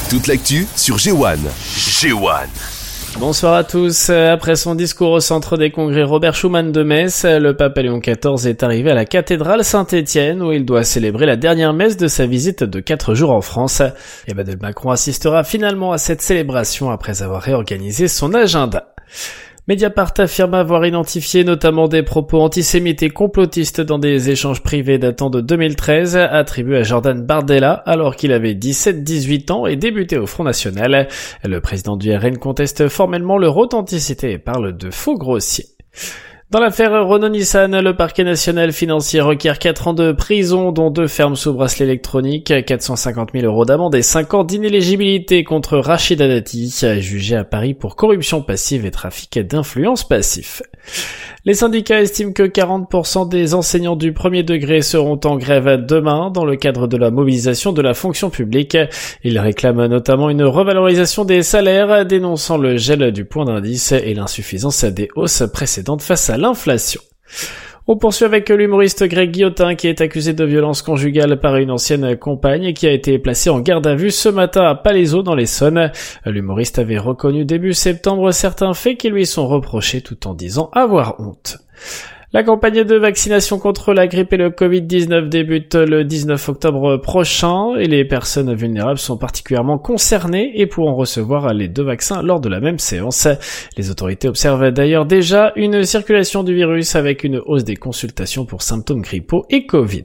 Toute l'actu sur G1. Bonsoir à tous. Après son discours au centre des congrès Robert Schuman de Metz, le pape Léon XIV est arrivé à la cathédrale Saint-Étienne où il doit célébrer la dernière messe de sa visite de 4 jours en France. Emmanuel Macron assistera finalement à cette célébration après avoir réorganisé son agenda. Mediapart affirme avoir identifié notamment des propos antisémites et complotistes dans des échanges privés datant de 2013 attribués à Jordan Bardella alors qu'il avait 17-18 ans et débuté au Front National. Le président du RN conteste formellement leur authenticité et parle de faux grossiers. Dans l'affaire Renault-Nissan, le parquet national financier requiert 4 ans de prison, dont 2 fermes sous bracelet électronique, 450 000 € d'amende et 5 ans d'inéligibilité contre Rachida Dati, jugé à Paris pour corruption passive et trafic d'influence passif. Les syndicats estiment que 40% des enseignants du premier degré seront en grève demain dans le cadre de la mobilisation de la fonction publique. Ils réclament notamment une revalorisation des salaires, dénonçant le gel du point d'indice et l'insuffisance des hausses précédentes face à l'inflation. On poursuit avec l'humoriste Greg Guillotin qui est accusé de violence conjugale par une ancienne compagne et qui a été placé en garde à vue ce matin à Palaiseau dans l'Essonne. L'humoriste avait reconnu début septembre certains faits qui lui sont reprochés tout en disant avoir honte. La campagne de vaccination contre la grippe et le Covid-19 débute le 19 octobre prochain et les personnes vulnérables sont particulièrement concernées et pourront recevoir les 2 vaccins lors de la même séance. Les autorités observent d'ailleurs déjà une circulation du virus avec une hausse des consultations pour symptômes grippaux et Covid.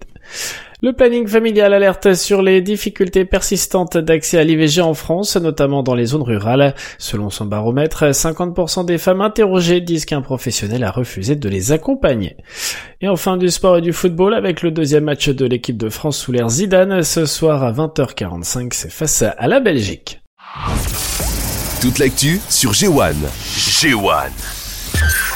Le planning familial alerte sur les difficultés persistantes d'accès à l'IVG en France, notamment dans les zones rurales. Selon son baromètre, 50% des femmes interrogées disent qu'un professionnel a refusé de les accompagner. Et enfin du sport et du football avec le deuxième match de l'équipe de France sous l'ère Zidane. Ce soir à 20h45, c'est face à la Belgique. Toute l'actu sur G1.